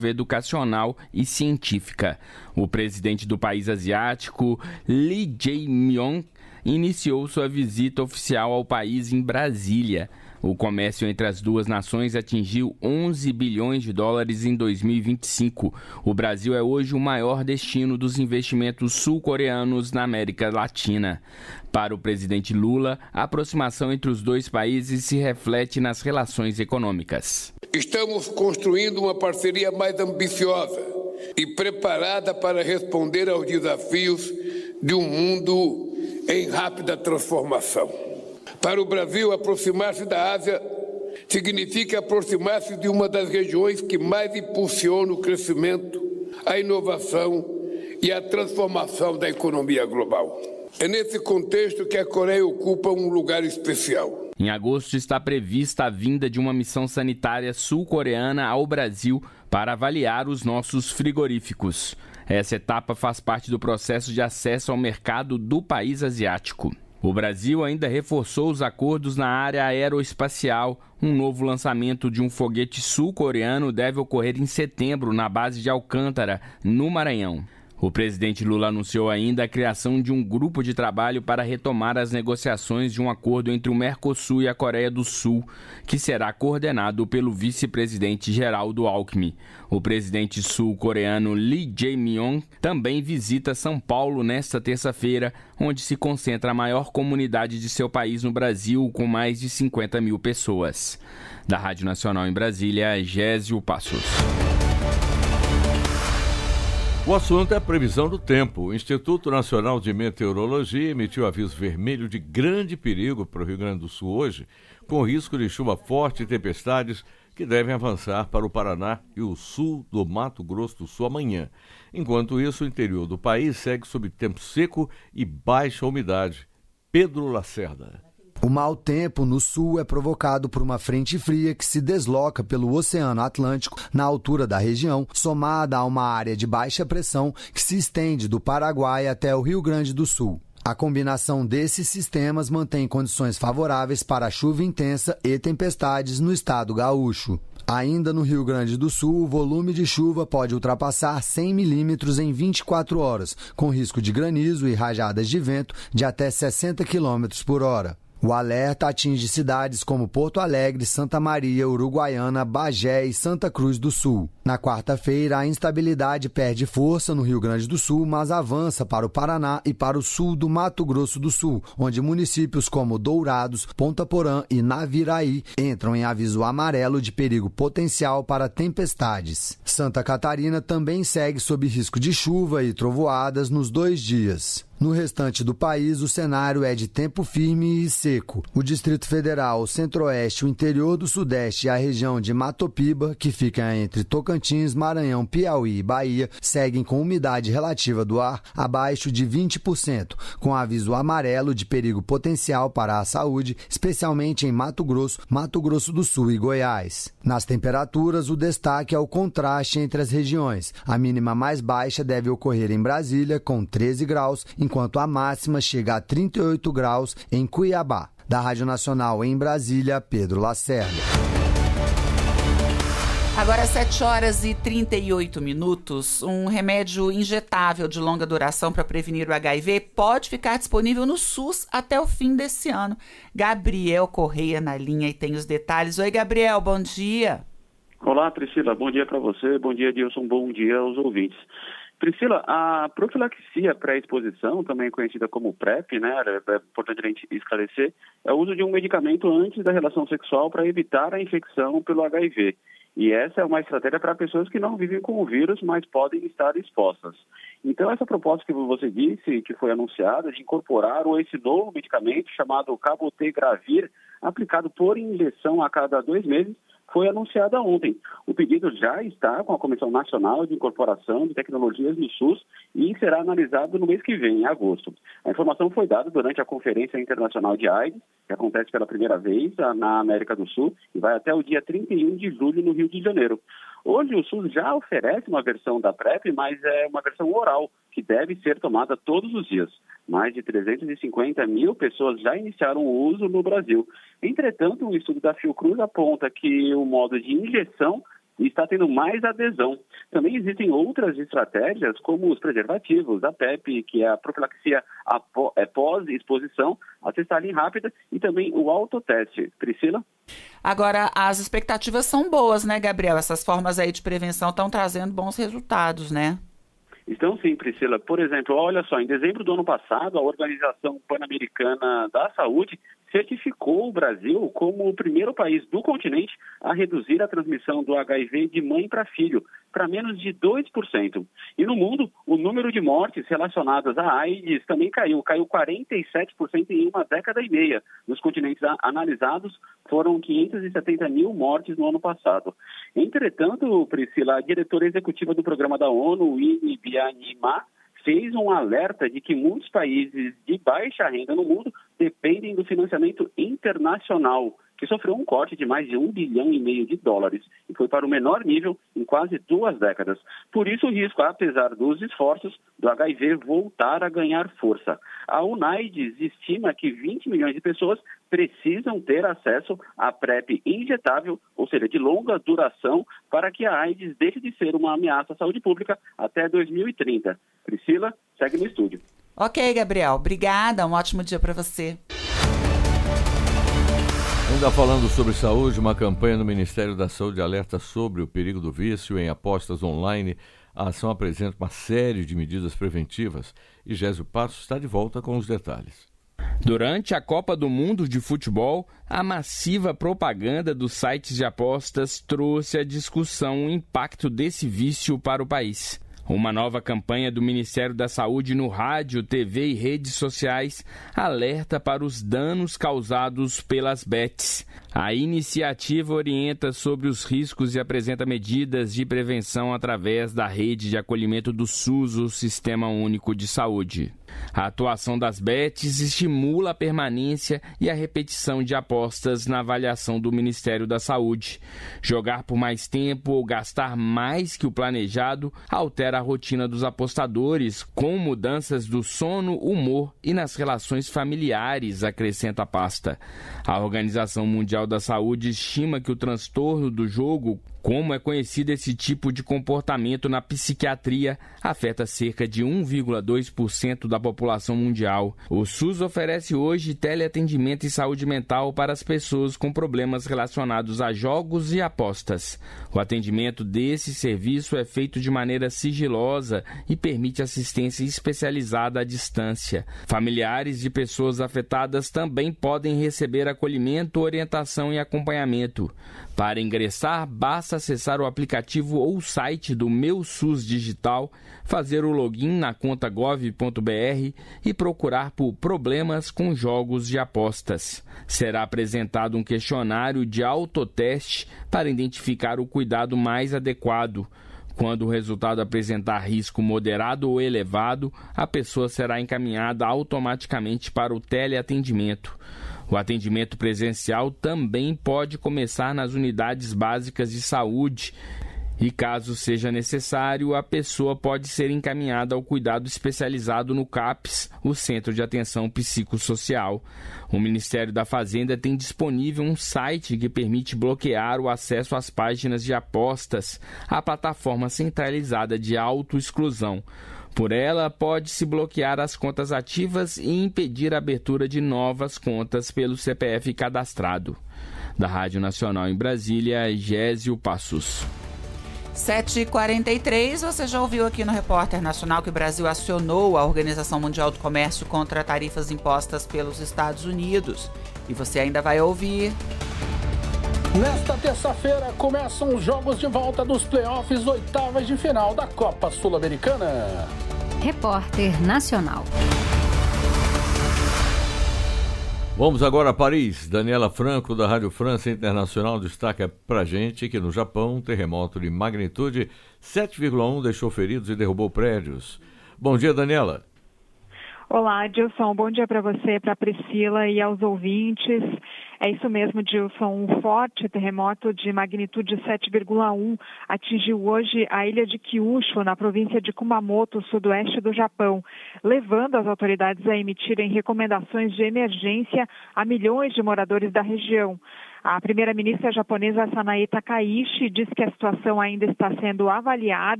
educacional e científica. O presidente do país asiático, Lee Jae-myung, iniciou sua visita oficial ao país em Brasília. O comércio entre as duas nações atingiu 11 bilhões de dólares em 2025. O Brasil é hoje o maior destino dos investimentos sul-coreanos na América Latina. Para o presidente Lula, a aproximação entre os dois países se reflete nas relações econômicas. Estamos construindo uma parceria mais ambiciosa e preparada para responder aos desafios de um mundo em rápida transformação. Para o Brasil, aproximar-se da Ásia significa aproximar-se de uma das regiões que mais impulsiona o crescimento, a inovação e a transformação da economia global. É nesse contexto que a Coreia ocupa um lugar especial. Em agosto está prevista a vinda de uma missão sanitária sul-coreana ao Brasil para avaliar os nossos frigoríficos. Essa etapa faz parte do processo de acesso ao mercado do país asiático. O Brasil ainda reforçou os acordos na área aeroespacial. Um novo lançamento de um foguete sul-coreano deve ocorrer em setembro na base de Alcântara, no Maranhão. O presidente Lula anunciou ainda a criação de um grupo de trabalho para retomar as negociações de um acordo entre o Mercosul e a Coreia do Sul, que será coordenado pelo vice-presidente Geraldo Alckmin. O presidente sul-coreano Lee Jae-myung também visita São Paulo nesta terça-feira, onde se concentra a maior comunidade de seu país no Brasil, com mais de 50 mil pessoas. Da Rádio Nacional em Brasília, Gésio Passos. O assunto é a previsão do tempo. O Instituto Nacional de Meteorologia emitiu aviso vermelho de grande perigo para o Rio Grande do Sul hoje, com risco de chuva forte e tempestades que devem avançar para o Paraná e o sul do Mato Grosso do Sul amanhã. Enquanto isso, o interior do país segue sob tempo seco e baixa umidade. Pedro Lacerda. O mau tempo no sul é provocado por uma frente fria que se desloca pelo Oceano Atlântico na altura da região, somada a uma área de baixa pressão que se estende do Paraguai até o Rio Grande do Sul. A combinação desses sistemas mantém condições favoráveis para chuva intensa e tempestades no estado gaúcho. Ainda no Rio Grande do Sul, o volume de chuva pode ultrapassar 100 milímetros em 24 horas, com risco de granizo e rajadas de vento de até 60 quilômetros por hora. O alerta atinge cidades como Porto Alegre, Santa Maria, Uruguaiana, Bagé e Santa Cruz do Sul. Na quarta-feira, a instabilidade perde força no Rio Grande do Sul, mas avança para o Paraná e para o sul do Mato Grosso do Sul, onde municípios como Dourados, Ponta Porã e Naviraí entram em aviso amarelo de perigo potencial para tempestades. Santa Catarina também segue sob risco de chuva e trovoadas nos 2 dias. No restante do país, o cenário é de tempo firme e seco. O Distrito Federal, o Centro-Oeste, o interior do Sudeste e a região de Matopiba, que fica entre Tocantins, Maranhão, Piauí e Bahia, seguem com umidade relativa do ar abaixo de 20%, com aviso amarelo de perigo potencial para a saúde, especialmente em Mato Grosso do Sul e Goiás. Nas temperaturas, o destaque é o contraste entre as regiões. A mínima mais baixa deve ocorrer em Brasília, com 13 graus, enquanto a máxima chega a 38 graus em Cuiabá. Da Rádio Nacional em Brasília, Pedro Lacerda. Agora, 7h38. Um remédio injetável de longa duração para prevenir o HIV pode ficar disponível no SUS até o fim desse ano. Gabriel Correia na linha e tem os detalhes. Oi, Gabriel, bom dia. Olá, Priscila, bom dia para você, bom dia, Dilson, bom dia aos ouvintes. Priscila, a profilaxia pré-exposição, também conhecida como PrEP, né, é importante a gente esclarecer, é o uso de um medicamento antes da relação sexual para evitar a infecção pelo HIV. E essa é uma estratégia para pessoas que não vivem com o vírus, mas podem estar expostas. Então, essa proposta que você disse, que foi anunciada, de incorporar esse novo medicamento chamado Cabotegravir, aplicado por injeção a cada 2 meses, foi anunciada ontem. O pedido já está com a Comissão Nacional de Incorporação de Tecnologias no SUS e será analisado no mês que vem, em agosto. A informação foi dada durante a Conferência Internacional de AIDS, que acontece pela primeira vez na América do Sul e vai até o dia 31 de julho no Rio de Janeiro. Hoje o SUS já oferece uma versão da PrEP, mas é uma versão oral, que deve ser tomada todos os dias. Mais de 350 mil pessoas já iniciaram o uso no Brasil. Entretanto, um estudo da Fiocruz aponta que o modo de injeção e está tendo mais adesão. Também existem outras estratégias, como os preservativos, a PEP, que é a profilaxia pós-exposição, a testagem rápida e também o autoteste. Priscila? Agora, as expectativas são boas, né, Gabriel? Essas formas aí de prevenção estão trazendo bons resultados, né? Então, sim, Priscila. Por exemplo, olha só, em dezembro do ano passado, a Organização Pan-Americana da Saúde certificou o Brasil como o primeiro país do continente a reduzir a transmissão do HIV de mãe para filho, para menos de 2%. E no mundo, o número de mortes relacionadas à AIDS também caiu 47% em uma década e meia. Nos continentes analisados, foram 570 mil mortes no ano passado. Entretanto, Priscila, a diretora executiva do programa da ONU, Winnie Byanyima, fez um alerta de que muitos países de baixa renda no mundo dependem do financiamento internacional, que sofreu um corte de mais de $1,5 bilhão de dólares e foi para o menor nível em quase 2 décadas. Por isso, o risco, apesar dos esforços, do HIV voltar a ganhar força. A UNAIDS estima que 20 milhões de pessoas precisam ter acesso à PrEP injetável, ou seja, de longa duração, para que a AIDS deixe de ser uma ameaça à saúde pública até 2030. Priscila, segue no estúdio. Ok, Gabriel. Obrigada. Um ótimo dia para você. Ainda falando sobre saúde, uma campanha do Ministério da Saúde alerta sobre o perigo do vício em apostas online. A ação apresenta uma série de medidas preventivas e Gésio Passos está de volta com os detalhes. Durante a Copa do Mundo de Futebol, a massiva propaganda dos sites de apostas trouxe à discussão o impacto desse vício para o país. Uma nova campanha do Ministério da Saúde no rádio, TV e redes sociais alerta para os danos causados pelas bets. A iniciativa orienta sobre os riscos e apresenta medidas de prevenção através da rede de acolhimento do SUS, o Sistema Único de Saúde. A atuação das bets estimula a permanência e a repetição de apostas na avaliação do Ministério da Saúde. Jogar por mais tempo ou gastar mais que o planejado altera a rotina dos apostadores, com mudanças do sono, humor e nas relações familiares, acrescenta a pasta. A Organização Mundial da Saúde estima que o transtorno do jogo, como é conhecido esse tipo de comportamento na psiquiatria, afeta cerca de 1,2% da população mundial. O SUS oferece hoje teleatendimento e saúde mental para as pessoas com problemas relacionados a jogos e apostas. O atendimento desse serviço é feito de maneira sigilosa e permite assistência especializada à distância. Familiares de pessoas afetadas também podem receber acolhimento, orientação e acompanhamento. Para ingressar, basta acessar o aplicativo ou o site do Meu SUS Digital, fazer o login na conta gov.br e procurar por problemas com jogos de apostas. Será apresentado um questionário de autoteste para identificar o cuidado mais adequado. Quando o resultado apresentar risco moderado ou elevado, a pessoa será encaminhada automaticamente para o teleatendimento. O atendimento presencial também pode começar nas unidades básicas de saúde e, caso seja necessário, a pessoa pode ser encaminhada ao cuidado especializado no CAPS, o Centro de Atenção Psicossocial. O Ministério da Fazenda tem disponível um site que permite bloquear o acesso às páginas de apostas, a plataforma centralizada de autoexclusão. Por ela, pode-se bloquear as contas ativas e impedir a abertura de novas contas pelo CPF cadastrado. Da Rádio Nacional em Brasília, Gésio Passos. 7h43, você já ouviu aqui no Repórter Nacional que o Brasil acionou a Organização Mundial do Comércio contra tarifas impostas pelos Estados Unidos. E você ainda vai ouvir. Nesta terça-feira começam os jogos de volta dos playoffs, oitavas de final da Copa Sul-Americana. Repórter Nacional. Vamos agora a Paris. Daniela Franco, da Rádio França Internacional, destaca pra gente que no Japão, um terremoto de magnitude 7,1 deixou feridos e derrubou prédios. Bom dia, Daniela. Olá, Dilson. Bom dia para você, para a Priscila e aos ouvintes. É isso mesmo, Dilson. Um forte terremoto de magnitude 7,1 atingiu hoje a ilha de Kyushu, na província de Kumamoto, sudoeste do Japão, levando as autoridades a emitirem recomendações de emergência a milhões de moradores da região. A primeira-ministra japonesa Sanae Takaichi diz que a situação ainda está sendo avaliada